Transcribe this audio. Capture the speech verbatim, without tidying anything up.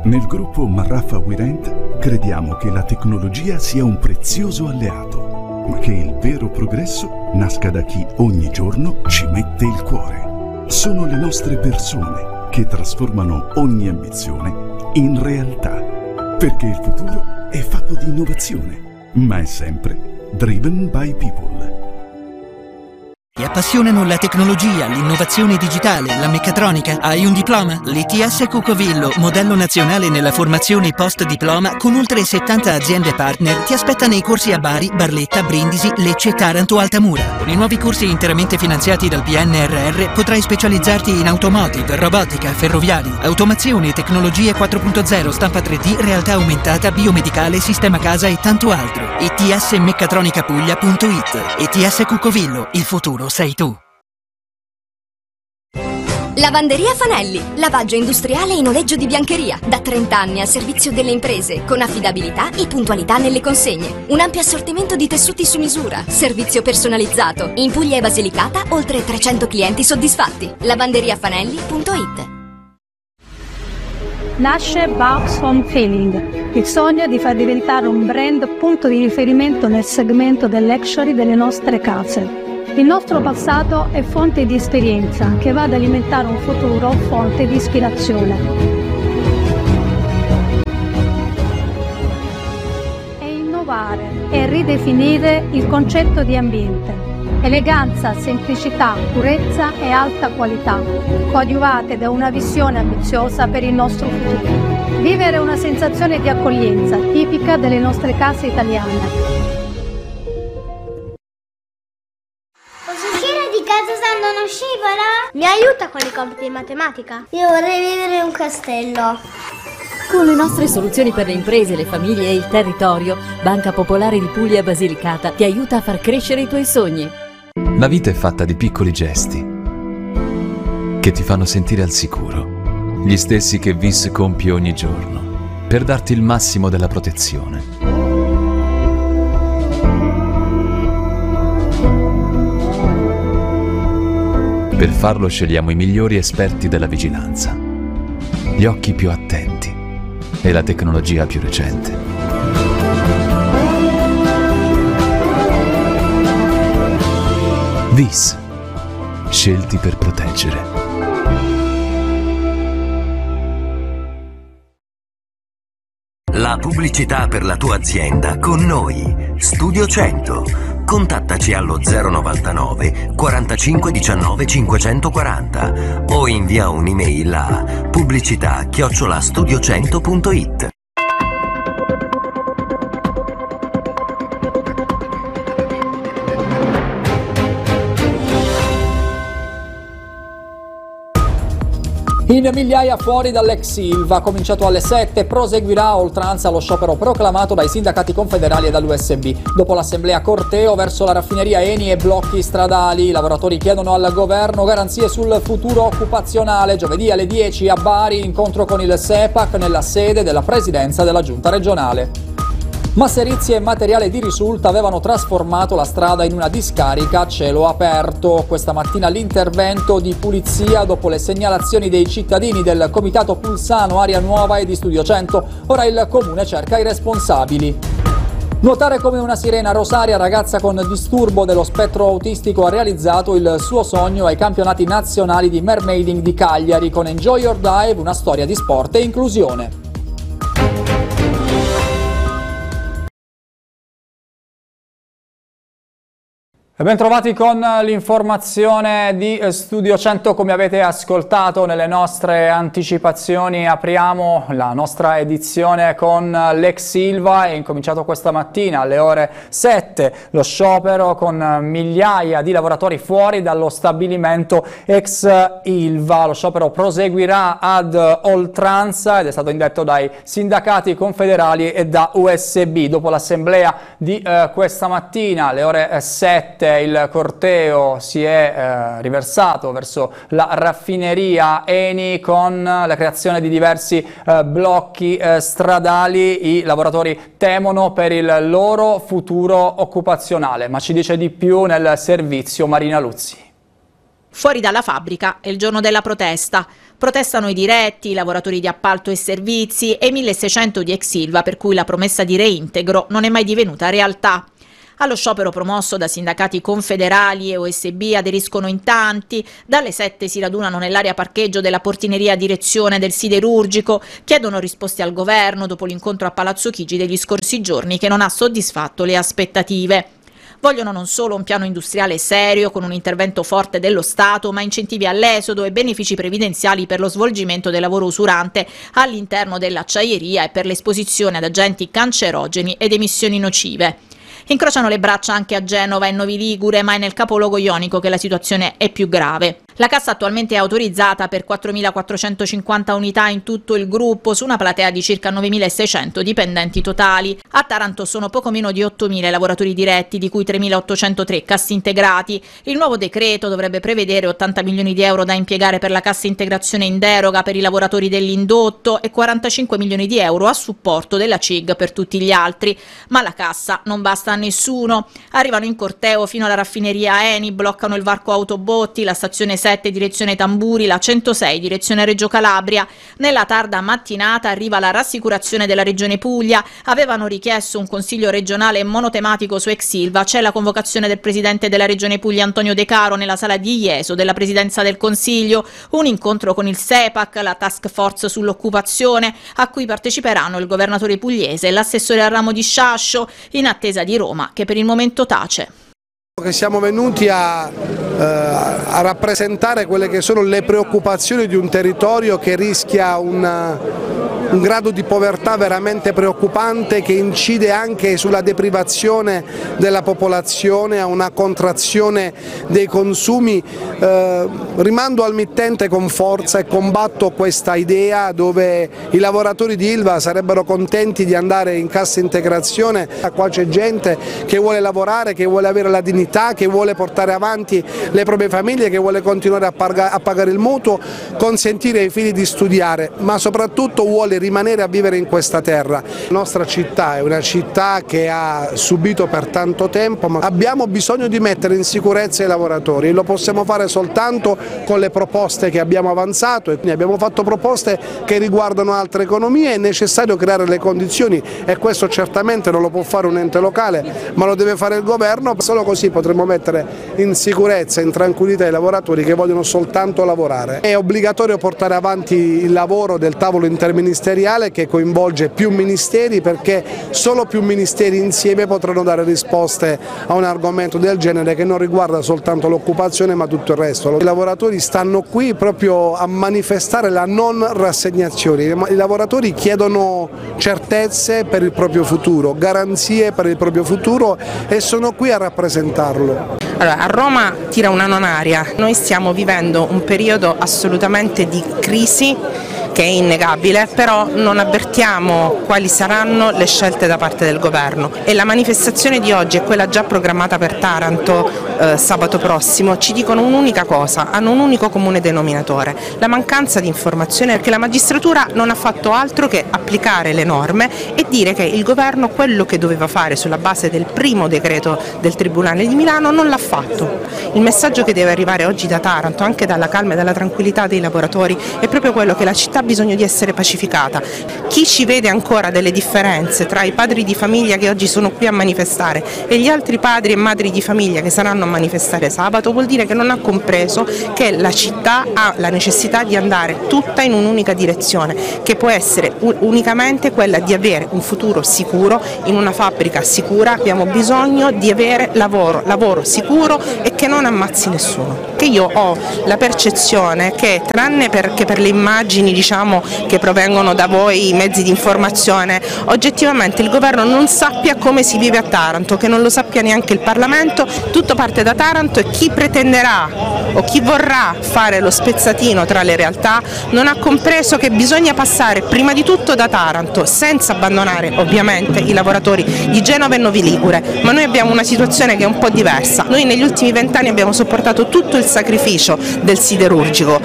Nel gruppo Marraffa Wirent crediamo che la tecnologia sia un prezioso alleato, ma che il vero progresso nasca da chi ogni giorno ci mette il cuore. Sono le nostre persone che trasformano ogni ambizione in realtà, perché il futuro è fatto di innovazione, ma è sempre driven by people. Ti appassionano la tecnologia, l'innovazione digitale, la meccatronica? Hai un diploma? L'I T S Cucovillo, modello nazionale nella formazione post-diploma con oltre settanta aziende partner, ti aspetta nei corsi a Bari, Barletta, Brindisi, Lecce, Taranto, Altamura. Con i nuovi corsi interamente finanziati dal P N R R potrai specializzarti in automotive, robotica, ferroviari, automazione, tecnologie quattro punto zero, stampa tre D, realtà aumentata, biomedicale, sistema casa e tanto altro. I T S meccatronica puglia punto it. I T S Cucovillo, il futuro sei tu. Lavanderia Fanelli, lavaggio industriale in noleggio di biancheria, da trenta anni a servizio delle imprese, con affidabilità e puntualità nelle consegne. Un ampio assortimento di tessuti su misura, servizio personalizzato. In Puglia e Basilicata oltre trecento clienti soddisfatti. lavanderia fanelli punto it. Nasce Box Home Feeling, il sogno di far diventare un brand punto di riferimento nel segmento del luxury delle nostre case. Il nostro passato è fonte di esperienza che va ad alimentare un futuro fonte di ispirazione. E innovare e ridefinire il concetto di ambiente. Eleganza, semplicità, purezza e alta qualità, coadiuvate da una visione ambiziosa per il nostro futuro. Vivere una sensazione di accoglienza tipica delle nostre case italiane. Uno scivola? Mi aiuta con i compiti di matematica? Io vorrei vivere in un castello. Con le nostre soluzioni per le imprese, le famiglie e il territorio, Banca Popolare di Puglia e Basilicata ti aiuta a far crescere i tuoi sogni. La vita è fatta di piccoli gesti che ti fanno sentire al sicuro, gli stessi che V I S compie ogni giorno per darti il massimo della protezione. Per farlo scegliamo i migliori esperti della vigilanza, gli occhi più attenti e la tecnologia più recente. V I S, scelti per proteggere. La pubblicità per la tua azienda con noi. Studio cento. Contattaci allo zero novantanove quarantacinque diciannove cinquecentoquaranta o invia un'email a pubblicità chiocciola studio cento punto it. In migliaia fuori dall'ex Ilva, cominciato alle sette, proseguirà a oltranza lo sciopero proclamato dai sindacati confederali e dall'U S B. Dopo l'assemblea corteo verso la raffineria Eni e blocchi stradali, i lavoratori chiedono al governo garanzie sul futuro occupazionale. Giovedì alle dieci a Bari, incontro con il SEPAC nella sede della presidenza della giunta regionale. Masserizie e materiale di risulta avevano trasformato la strada in una discarica a cielo aperto. Questa mattina l'intervento di pulizia dopo le segnalazioni dei cittadini del Comitato Pulsano Aria Nuova e di Studio cento. Ora il comune cerca i responsabili. Nuotare come una sirena. Rosaria, ragazza con disturbo dello spettro autistico, ha realizzato il suo sogno ai campionati nazionali di mermaiding di Cagliari con Enjoy Your Dive, una storia di sport e inclusione. E ben trovati con l'informazione di Studio cento. Come avete ascoltato nelle nostre anticipazioni, apriamo la nostra edizione con l'ex Ilva. È incominciato questa mattina alle ore sette lo sciopero con migliaia di lavoratori fuori dallo stabilimento ex Ilva. Lo sciopero proseguirà ad oltranza ed è stato indetto dai sindacati confederali e da U S B. Dopo l'assemblea di eh, questa mattina alle ore sette il corteo si è eh, riversato verso la raffineria Eni con la creazione di diversi eh, blocchi eh, stradali. I lavoratori temono per il loro futuro occupazionale, ma ci dice di più nel servizio Marina Luzzi. Fuori dalla fabbrica è il giorno della protesta. Protestano i diretti, i lavoratori di appalto e servizi e i milleseicento di ex Ilva, per cui la promessa di reintegro non è mai divenuta realtà. Allo sciopero promosso da sindacati confederali e O S B aderiscono in tanti. Dalle sette si radunano nell'area parcheggio della portineria a direzione del siderurgico, chiedono risposte al governo dopo l'incontro a Palazzo Chigi degli scorsi giorni che non ha soddisfatto le aspettative. Vogliono non solo un piano industriale serio con un intervento forte dello Stato, ma incentivi all'esodo e benefici previdenziali per lo svolgimento del lavoro usurante all'interno dell'acciaieria e per l'esposizione ad agenti cancerogeni ed emissioni nocive. Incrociano le braccia anche a Genova e Novi Ligure, ma è nel capoluogo ionico che la situazione è più grave. La cassa attualmente è autorizzata per quattromilaquattrocentocinquanta unità in tutto il gruppo, su una platea di circa novemilaseicento dipendenti totali. A Taranto sono poco meno di ottomila i lavoratori diretti, di cui tremilaottocentotre cassi integrati. Il nuovo decreto dovrebbe prevedere ottanta milioni di euro da impiegare per la cassa integrazione in deroga per i lavoratori dell'indotto e quarantacinque milioni di euro a supporto della C I G per tutti gli altri. Ma la cassa non basta a nessuno. Arrivano in corteo fino alla raffineria Eni, bloccano il varco Autobotti, la stazione sette direzione Tamburi, la centosei direzione Reggio Calabria. Nella tarda mattinata arriva la rassicurazione della Regione Puglia. Avevano richiesto un consiglio regionale monotematico su ex Ilva. C'è la convocazione del presidente della Regione Puglia Antonio De Caro nella sala di Ieso della Presidenza del Consiglio, un incontro con il SEPAC, la task force sull'occupazione, a cui parteciperanno il governatore pugliese e l'assessore al ramo di Sciascio, in attesa di Roma, che per il momento tace. Che siamo venuti a, eh, a rappresentare quelle che sono le preoccupazioni di un territorio che rischia una, un grado di povertà veramente preoccupante, che incide anche sulla deprivazione della popolazione, a una contrazione dei consumi. Eh, rimando al mittente con forza e combatto questa idea dove i lavoratori di Ilva sarebbero contenti di andare in cassa integrazione. Qua c'è gente che vuole lavorare, che vuole avere la dignità, che vuole portare avanti le proprie famiglie, che vuole continuare a pagare il mutuo, consentire ai figli di studiare, ma soprattutto vuole rimanere a vivere in questa terra. La nostra città è una città che ha subito per tanto tempo, ma abbiamo bisogno di mettere in sicurezza i lavoratori e lo possiamo fare soltanto con le proposte che abbiamo avanzato, e abbiamo fatto proposte che riguardano altre economie. È necessario creare le condizioni e questo certamente non lo può fare un ente locale, ma lo deve fare il governo. Solo così potremo mettere in sicurezza, in tranquillità i lavoratori che vogliono soltanto lavorare. È obbligatorio portare avanti il lavoro del tavolo interministeriale che coinvolge più ministeri, perché solo più ministeri insieme potranno dare risposte a un argomento del genere che non riguarda soltanto l'occupazione ma tutto il resto. I lavoratori stanno qui proprio a manifestare la non rassegnazione. I lavoratori chiedono certezze per il proprio futuro, garanzie per il proprio futuro e sono qui a rappresentarlo. Allora, a Roma tira una nonaria, noi stiamo vivendo un periodo assolutamente di crisi che è innegabile, però non avvertiamo quali saranno le scelte da parte del governo, e la manifestazione di oggi e quella già programmata per Taranto eh, sabato prossimo ci dicono un'unica cosa, hanno un unico comune denominatore: la mancanza di informazione, perché la magistratura non ha fatto altro che applicare le norme e dire che il governo quello che doveva fare sulla base del primo decreto del Tribunale di Milano non l'ha fatto. Il messaggio che deve arrivare oggi da Taranto, anche dalla calma e dalla tranquillità dei lavoratori, è proprio quello che la città ha bisogno di essere pacificata. Chi ci vede ancora delle differenze tra i padri di famiglia che oggi sono qui a manifestare e gli altri padri e madri di famiglia che saranno a manifestare sabato vuol dire che non ha compreso che la città ha la necessità di andare tutta in un'unica direzione, che può essere unicamente quella di avere un futuro sicuro in una fabbrica sicura. Abbiamo bisogno di avere lavoro, lavoro sicuro e che non ammazzi nessuno. Che io ho la percezione che, tranne perché per le immagini diciamo che provengono da voi, i mezzi di informazione, oggettivamente il governo non sappia come si vive a Taranto, che non lo sappia neanche il Parlamento. Tutto parte da Taranto e chi pretenderà o chi vorrà fare lo spezzatino tra le realtà non ha compreso che bisogna passare prima di tutto da Taranto, senza abbandonare ovviamente i lavoratori di Genova e Novi Ligure, ma noi abbiamo una situazione che è un po' diversa. Noi negli ultimi vent'anni abbiamo sopportato tutto il sacrificio del siderurgico,